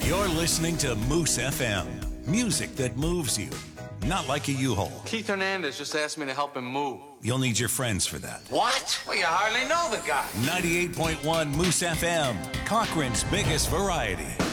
You're listening to Moose FM. Music that moves you. Not like a U-Haul. Keith Hernandez just asked me to help him move. You'll need your friends for that. What? Well, you hardly know the guy. 98.1 Moose FM. Cochran's biggest variety.